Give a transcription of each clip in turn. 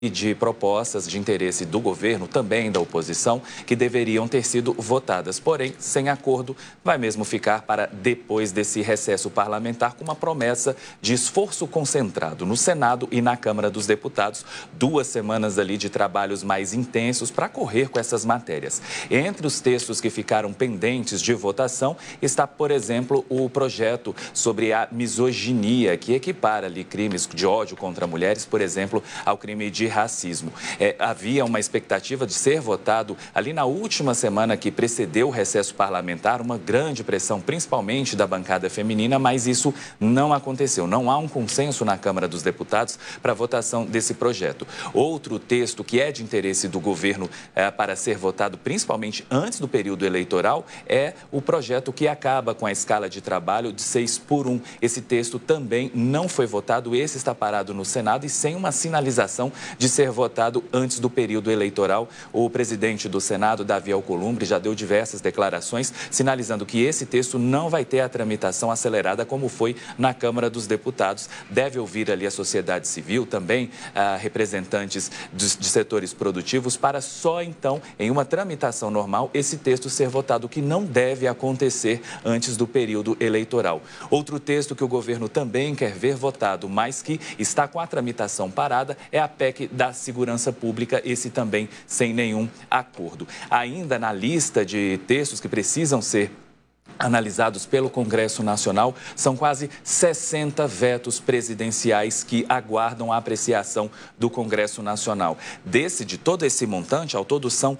e de propostas de interesse do governo, também da oposição, que deveriam ter sido votadas. Porém, sem acordo, vai mesmo ficar para depois desse recesso parlamentar, com uma promessa de esforço concentrado no Senado e na Câmara dos Deputados. 2 semanas ali de trabalhos mais intensos para correr com essas matérias. Entre os textos que ficaram pendentes de votação está, por exemplo, o projeto sobre a misoginia, que equipara ali crimes de ódio contra mulheres, por exemplo, ao crime de racismo. Havia uma expectativa de ser votado ali na última semana que precedeu o recesso parlamentar, uma grande pressão, principalmente da bancada feminina, mas isso não aconteceu. Não há um consenso na Câmara dos Deputados para a votação desse projeto. Outro texto que é de interesse do governo para ser votado, principalmente antes do período eleitoral, é o projeto que acaba com a escala de trabalho de 6x1. Esse texto também não foi votado, esse está parado no Senado e sem uma sinalização de ser votado antes do período eleitoral. O presidente do Senado, Davi Alcolumbre, já deu diversas declarações sinalizando que esse texto não vai ter a tramitação acelerada como foi na Câmara dos Deputados. Deve ouvir ali a sociedade civil, também representantes de setores produtivos, para só então, em uma tramitação normal, esse texto ser votado, que não deve acontecer antes do período eleitoral. Outro texto que o governo também quer ver votado, mas que está com a tramitação parada, é a PEC da segurança pública, esse também sem nenhum acordo. Ainda na lista de textos que precisam ser analisados pelo Congresso Nacional, são quase 60 vetos presidenciais que aguardam a apreciação do Congresso Nacional. De todo esse montante, ao todo são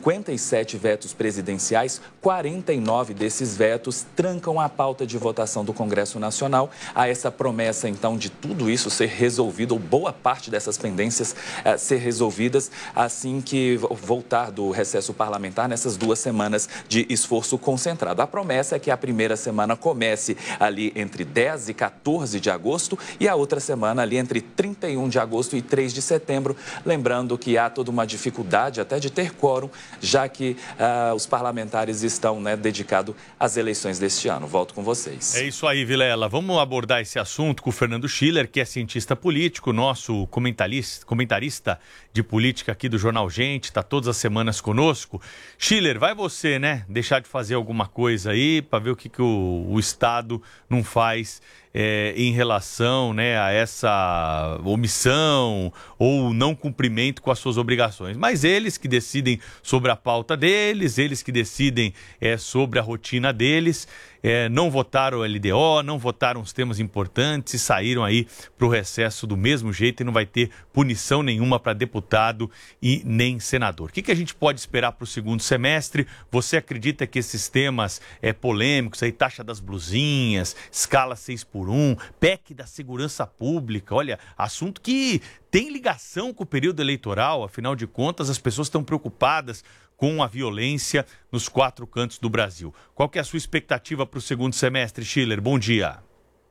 57 vetos presidenciais, 49 desses vetos trancam a pauta de votação do Congresso Nacional. Há essa promessa, então, de tudo isso ser resolvido, ou boa parte dessas pendências ser resolvidas, assim que voltar do recesso parlamentar, nessas 2 semanas de esforço concentrado. A promessa é que a primeira semana comece ali entre 10 e 14 de agosto e a outra semana ali entre 31 de agosto e 3 de setembro. Lembrando que há toda uma dificuldade até de ter quórum, já que os parlamentares estão dedicados às eleições deste ano. Volto com vocês. É isso aí, Vilela. Vamos abordar esse assunto com o Fernando Schiller, que é cientista político, nosso comentarista de política aqui do Jornal Gente, está todas as semanas conosco. Schiller, vai você, deixar de fazer alguma coisa aí para ver o que o Estado não faz em relação a essa omissão ou não cumprimento com as suas obrigações. Mas eles que decidem sobre a pauta deles, eles que decidem sobre a rotina deles, não votaram o LDO, não votaram os temas importantes e saíram aí para o recesso do mesmo jeito, e não vai ter punição nenhuma para deputado e nem senador. O que a gente pode esperar para o segundo semestre? Você acredita que esses temas polêmicos, aí, taxa das blusinhas, escala 6x1, PEC da segurança pública, olha, assunto que tem ligação com o período eleitoral, afinal de contas as pessoas estão preocupadas com a violência nos 4 cantos do Brasil. Qual que é a sua expectativa para o segundo semestre, Schiller? Bom dia.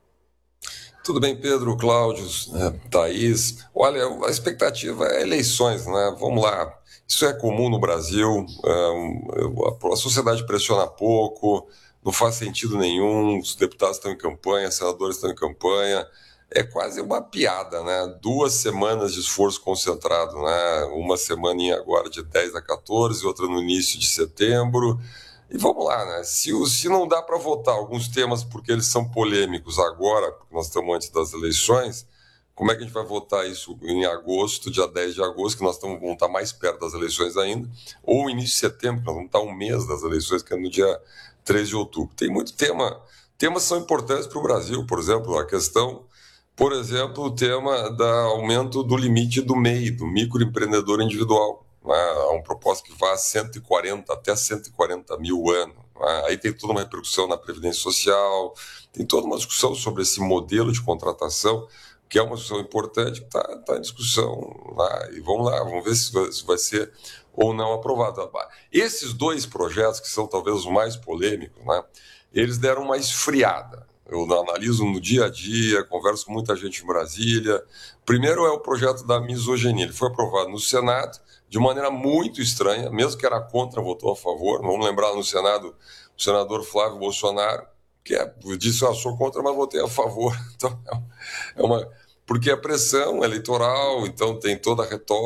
Tudo bem, Pedro, Cláudio, Thaís. Olha, a expectativa é eleições, Vamos lá. Isso é comum no Brasil, a sociedade pressiona pouco, não faz sentido nenhum, os deputados estão em campanha, os senadores estão em campanha. É quase uma piada, 2 semanas de esforço concentrado, Uma semaninha agora de 10 a 14, outra no início de setembro. E vamos lá, Se não dá para votar alguns temas porque eles são polêmicos agora, porque nós estamos antes das eleições, como é que a gente vai votar isso em agosto, dia 10 de agosto, que nós vamos estar mais perto das eleições ainda, ou início de setembro, que nós vamos estar um mês das eleições, que é no dia 3 de outubro. Tem muito tema. Temas são importantes para o Brasil, por exemplo, o tema do aumento do limite do MEI, do microempreendedor individual. Há uma proposta que vai até 140 mil ano. Aí tem toda uma repercussão na Previdência Social, tem toda uma discussão sobre esse modelo de contratação, que é uma discussão importante, que está em discussão. E vamos lá, vamos ver se vai ser ou não aprovado. Esses 2 projetos, que são talvez os mais polêmicos, eles deram uma esfriada. Eu analiso no dia a dia, converso com muita gente em Brasília. Primeiro é o projeto da misoginia. Ele foi aprovado no Senado de maneira muito estranha, mesmo que era contra, votou a favor. Vamos lembrar no Senado, o senador Flávio Bolsonaro, que disse, sou contra, mas votei a favor. Então, porque a pressão eleitoral, então tem toda a retórica